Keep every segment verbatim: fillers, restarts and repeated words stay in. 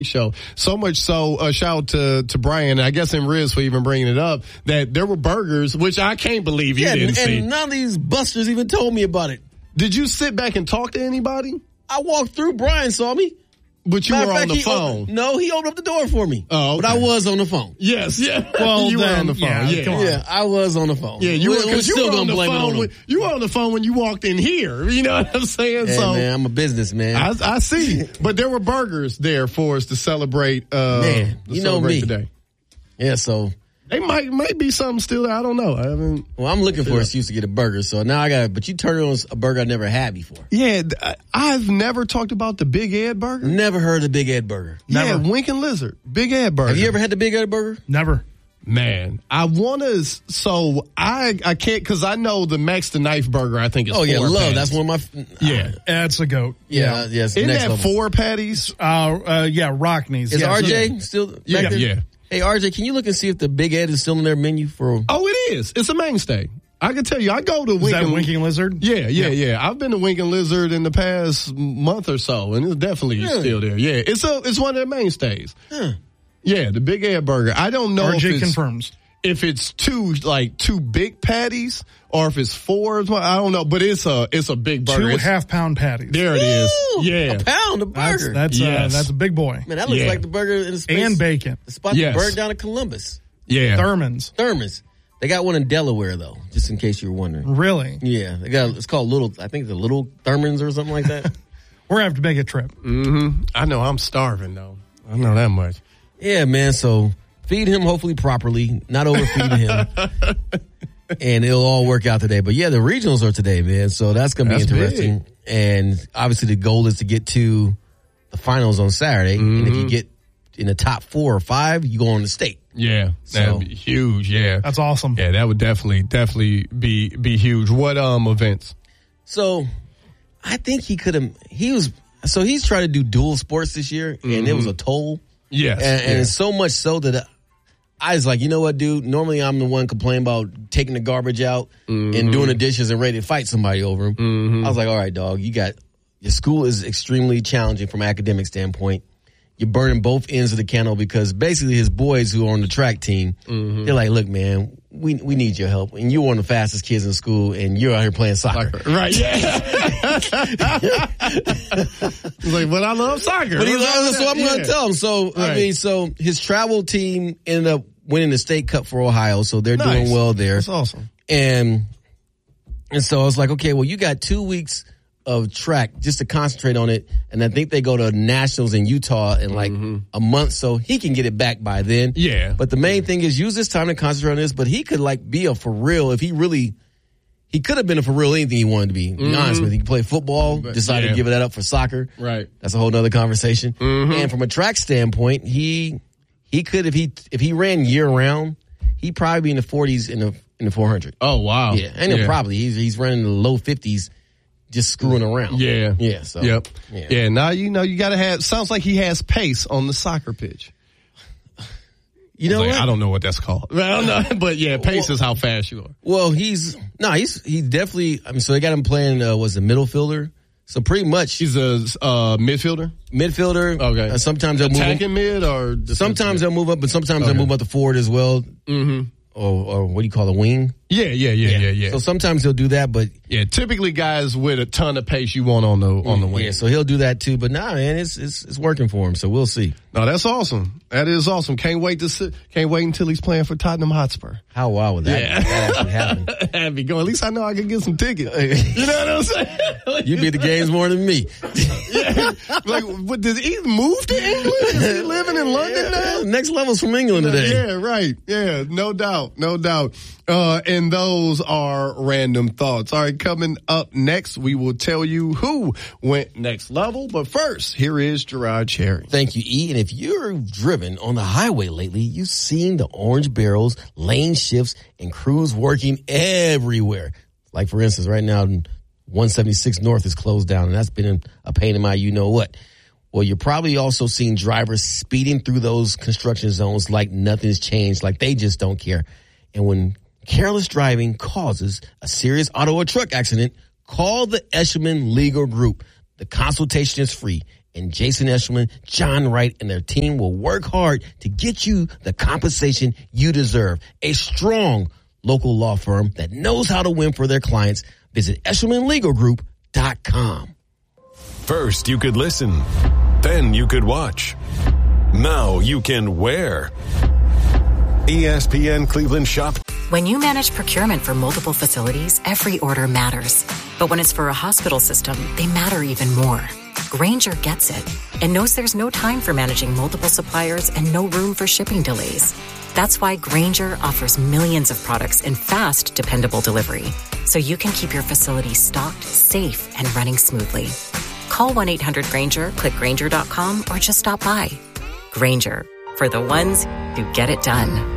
show. So much so, uh, shout out to, to Brian, I guess in Riz for even bringing it up, that there were burgers, which I can't believe you yeah, didn't and, see. And none of these busters even told me about it. Did you sit back and talk to anybody? I walked through, Brian saw me. But you Matter were fact, on the he phone. Opened, no, he opened up the door for me. Oh, okay. But I was on the phone. Yes, yeah. Well, you then, were on the phone. yeah, Yeah, come on. Yeah, I was on the phone. Yeah, you we're, were, we're you still were on gonna the blame it phone. on When, him. you were on the phone when you walked in here. You know what I'm saying? Hey, so, man, I'm a businessman. I, I see. But there were burgers there for us to celebrate. Uh, Man, to you know celebrate me. today. Yeah, so They might might be something still there. I don't know. I haven't. well, I'm looking for Yeah. an excuse to get a burger. So now I got. But you turned on a burger I never had before. Yeah, I- I've never talked about the Big Ed burger. Never heard of the Big Ed burger. Yeah, Never. Wink and Lizard, Big Ed burger. Have you ever had the Big Ed burger? Never. Man, I want to. So I I can't because I know the Max the Knife burger. I think is Oh yeah, four love. patties. That's one of my. Yeah. That's a goat. Yeah, yeah. it's Isn't next that level. four patties? Uh, uh, yeah, Rockneys. Is yes. R J still back Yeah, there? yeah. Hey R J, can you look and see if the Big Ed is still in their menu for? Oh, it is. It's a mainstay. I can tell you. I go to Is Wink that and Winking Lizard? Yeah, yeah, yeah. I've been to Wink and Lizard in the past month or so, and it's definitely Really? still there. Yeah, it's a it's one of their mainstays. Yeah, the Big Ed burger. I don't know R J if it's, confirms. if it's two like two big patties or if it's four. I don't know, but it's a it's a big burger. Two It's- half pound patties. There it is. Ooh, Yeah. a pound of That's burger. that's, Yes. uh, that's a big boy. Man, that looks Yeah. like the burger in the space. And bacon. The spot Yes. that burned down in Columbus. Yeah. Thurman's. Thurman's. They got one in Delaware though, just in case you were wondering. Really? Yeah, they got. It's called Little. I think the Little Thurman's or something like that. We're going to have to make a trip. Mm-hmm. I know I'm starving though. I know that much. Yeah, man. So feed him hopefully properly, not overfeed him, and it'll all work out today. But yeah, the regionals are today, man. So that's gonna be That's interesting. big. And obviously, the goal is to get to the finals on Saturday. And if you get in the top four or five, you go on to state. Yeah, that'd So- be huge. Yeah, That's awesome. yeah, that would definitely definitely be be huge. What um events? So I think he could have. He was. So he's trying to do dual sports this year, and it was a toll. Yes, And, and yeah. it's so much so that I was like, you know what, dude? Normally I'm the one complaining about taking the garbage out and doing the dishes and ready to fight somebody over them. I was like, all right, dog, you got your school is extremely challenging from an academic standpoint. You're burning both ends of the candle because basically his boys who are on the track team, they're like, look, man, we we need your help. And you're one of the fastest kids in school and you're out here playing soccer. Right, yeah. He's like, but I love soccer. But he What's wrong with loves, so that? I'm going Yeah. to tell him. So, I Right. mean, so his travel team ended up winning the state cup for Ohio. So they're Nice. doing well there. That's awesome. And, and so I was like, okay, well, you got two weeks of track just to concentrate on it. And I think they go to nationals in Utah in like a month. So he can get it back by then. Yeah. But the main thing is use this time to concentrate on this. But he could like be a for real if he really, he could have been a for real anything he wanted to be. To be honest with you. He could play football, decided yeah. to give that up for soccer. Right. That's a whole nother conversation. And from a track standpoint, he he could if he if he ran year round, he'd probably be in the forties in the in the four hundred. Oh wow. Yeah, and then probably he's he's running in the low fifties, just screwing around. Yeah. yeah. So Yep. yeah. Yeah. Now you know you got to have. Sounds like he has pace on the soccer pitch. You know Like, what? I don't know what that's called. I don't know, but yeah, pace is how fast you are. Well, he's no, he's he definitely. I mean, so they got him playing uh, was a middle fielder. So pretty much He's a uh, midfielder. midfielder. Okay. Uh, sometimes they'll move. Him, Attacking mid or sometimes they'll move up, but sometimes Okay. they'll move up the forward as well. Mm-hmm. Or, or what do you call a wing? Yeah, yeah, yeah, yeah, yeah. So sometimes he'll do that, but Yeah, typically guys with a ton of pace you want on the on the wing. yeah, so he'll do that too. But nah, man, it's it's it's working for him. So we'll see. No, that's awesome. That is awesome. Can't wait to see, can't wait until he's playing for Tottenham Hotspur. How wild would that, Yeah. that actually happen? That'd be going. At least I know I can get some tickets. You know what I'm saying? You be at the games more than me. Yeah. Like, what, did he move to England? Is he living in London now? Next level's from England today. Yeah, right. Yeah, no doubt. No doubt. Uh, and those are random thoughts. All right, coming up next, we will tell you who went next level. But first, here is Gerard Cherry. Thank you, E. And if you're driven on the highway lately, you've seen the orange barrels, lane shifts, and crews working everywhere. Like, for instance, right now, one seventy-six North is closed down, and that's been a pain in my you-know-what. Well, you're probably also seeing drivers speeding through those construction zones like nothing's changed, like they just don't care. And when careless driving causes a serious auto or truck accident, call the Eshelman Legal Group. The consultation is free, And Jason Eshelman, John Wright, and their team will work hard to get you the compensation you deserve. A strong local law firm that knows how to win for their clients. Visit Eshelman Legal Group dot com. First, you could listen. Then you could watch. Now you can wear. E S P N Cleveland Shop. When you manage procurement for multiple facilities, every order matters. But when it's for a hospital system, they matter even more. Grainger gets it and knows there's no time for managing multiple suppliers and no room for shipping delays. That's why Grainger offers millions of products in fast, dependable delivery, so you can keep your facility stocked, safe, and running smoothly. Call one eight hundred Grainger, click Grainger dot com, or just stop by. Grainger, for the ones who get it done.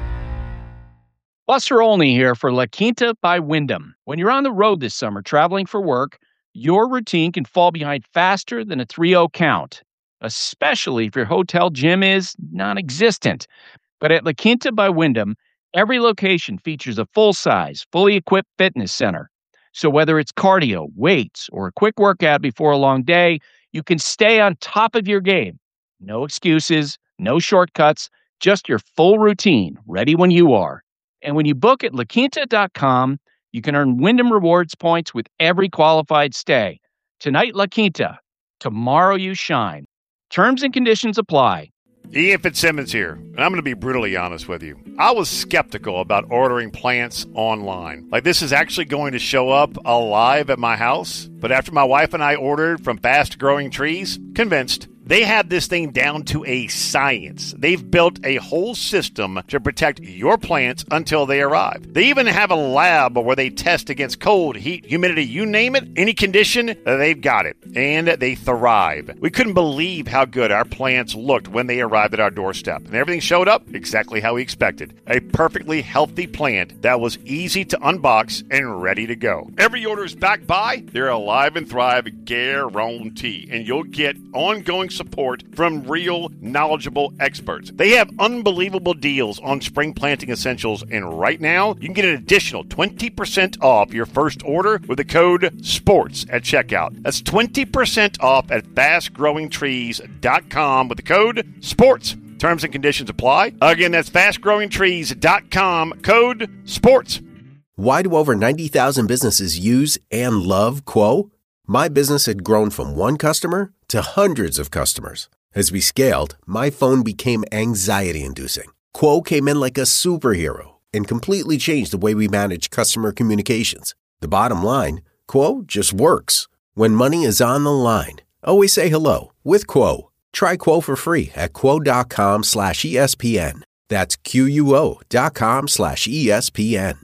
Buster Olney here for La Quinta by Wyndham. When you're on the road this summer traveling for work, your routine can fall behind faster than a three oh count, especially if your hotel gym is non-existent. But at La Quinta by Wyndham, every location features a full-size, fully equipped fitness center. So whether it's cardio, weights, or a quick workout before a long day, you can stay on top of your game. No excuses, no shortcuts, just your full routine, ready when you are. And when you book at La Quinta dot com, you can earn Wyndham Rewards points with every qualified stay. Tonight, La Quinta. Tomorrow, you shine. Terms and conditions apply. Ian Fitzsimmons here, and I'm going to be brutally honest with you. I was skeptical about ordering plants online. Like, this is actually going to show up alive at my house. But after my wife and I ordered from Fast Growing Trees, convinced. They have this thing down to a science. They've built a whole system to protect your plants until they arrive. They even have a lab where they test against cold, heat, humidity, you name it, any condition, they've got it. And they thrive. We couldn't believe how good our plants looked when they arrived at our doorstep. And everything showed up exactly how we expected. A perfectly healthy plant that was easy to unbox and ready to go. Every order is backed by their Alive and Thrive guarantee. And you'll get ongoing support from real, knowledgeable experts. They have unbelievable deals on spring planting essentials, and right now, you can get an additional twenty percent off your first order with the code SPORTS at checkout. That's twenty percent off at fast growing trees dot com with the code SPORTS. Terms and conditions apply. Again, that's fast growing trees dot com, code SPORTS. Why do over ninety thousand businesses use and love Quo? My business had grown from one customer to hundreds of customers. As we scaled, my phone became anxiety-inducing. Quo came in like a superhero and completely changed the way we manage customer communications. The bottom line, Quo just works. When money is on the line, always say hello with Quo. Try Quo for free at quo.com slash ESPN. That's Q-U-O dot com slash ESPN.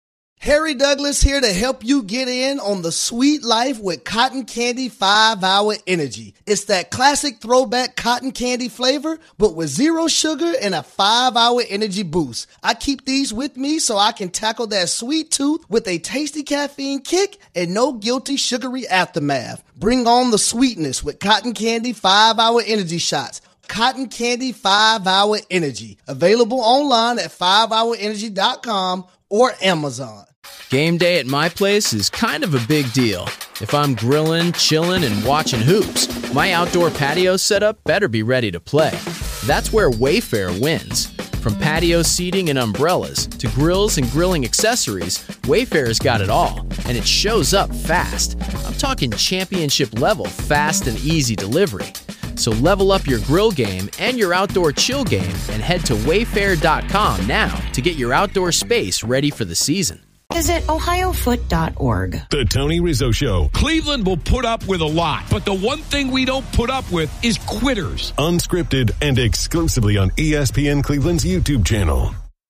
Harry Douglas here to help you get in on the sweet life with Cotton Candy five hour Energy. It's that classic throwback cotton candy flavor, but with zero sugar and a five hour energy boost. I keep these with me so I can tackle that sweet tooth with a tasty caffeine kick and no guilty sugary aftermath. Bring on the sweetness with Cotton Candy five hour Energy shots. Cotton Candy five hour Energy. Available online at five hour energy dot com or Amazon. Game day at my place is kind of a big deal. If I'm grilling, chilling, and watching hoops, my outdoor patio setup better be ready to play. That's where Wayfair wins. From patio seating and umbrellas to grills and grilling accessories, Wayfair's got it all, and it shows up fast. I'm talking championship level fast and easy delivery. So level up your grill game and your outdoor chill game and head to wayfair dot com now to get your outdoor space ready for the season. Visit ohio foot dot org. The Tony Rizzo Show. Cleveland will put up with a lot, but the one thing we don't put up with is quitters. Unscripted and exclusively on E S P N Cleveland's YouTube channel.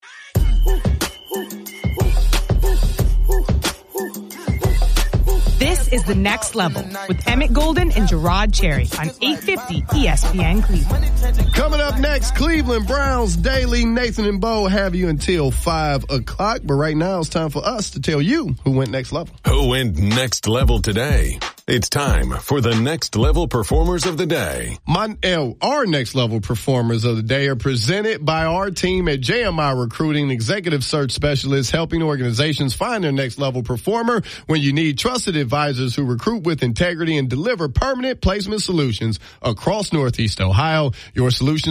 This is The Next Level with Emmett Golden and Gerard Cherry on eight fifty E S P N Cleveland. Coming up next, Cleveland Browns Daily. Nathan and Bo have you until five o'clock. But right now it's time for us to tell you who went next level. Who went next level today? It's time for the Next Level Performers of the Day. My, uh, our Next Level Performers of the Day are presented by our team at J M I Recruiting, executive search specialists helping organizations find their next level performer. When you need trusted advisors who recruit with integrity and deliver permanent placement solutions across Northeast Ohio, your solutions